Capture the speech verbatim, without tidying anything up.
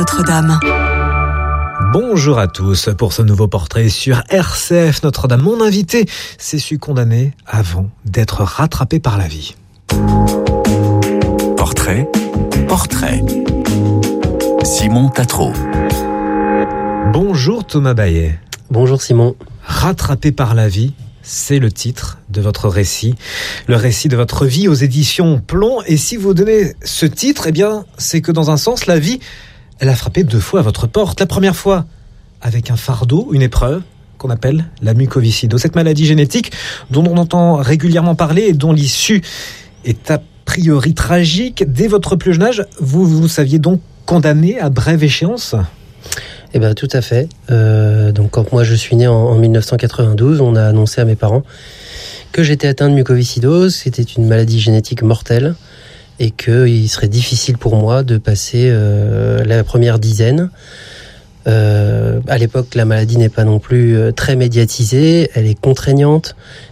Notre-Dame. Bonjour à tous pour ce nouveau portrait sur R C F Notre-Dame. Mon invité s'est su condamné avant d'être rattrapé par la vie. Portrait, portrait. Simon Tatro. Bonjour Thomas Baillet. Bonjour Simon. Rattrapé par la vie, c'est le titre de votre récit, le récit de votre vie aux éditions Plomb. Et si vous donnez ce titre, eh bien, c'est que dans un sens, la vie, elle a frappé deux fois à votre porte. La première fois avec un fardeau, une épreuve qu'on appelle la mucoviscidose, cette maladie génétique dont on entend régulièrement parler et dont l'issue est a priori tragique. Dès votre plus jeune âge, vous vous saviez donc condamné à brève échéance ? Eh bien, tout à fait. Euh, donc, quand moi je suis né en, en dix-neuf cent quatre-vingt-douze, on a annoncé à mes parents que j'étais atteint de mucoviscidose. C'était une maladie génétique mortelle et qu'il serait difficile pour moi de passer euh, la première dizaine. Euh, à l'époque, la maladie n'est pas non plus très médiatisée. Elle est contraignante.